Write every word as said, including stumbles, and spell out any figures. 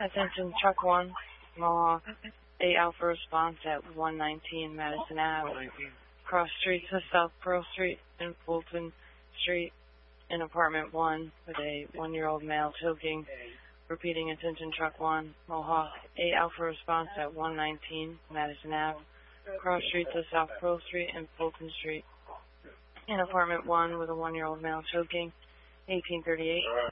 Attention truck one, Mohawk, eight Alpha response at one nineteen Madison Avenue. Cross street to South Pearl Street and Fulton Street in apartment one with a one-year-old male choking. Repeating, attention truck one, Mohawk, eight Alpha response at one nineteen Madison Avenue. Cross street to South Pearl Street and Fulton Street in apartment one with a one-year-old male choking. eighteen thirty-eight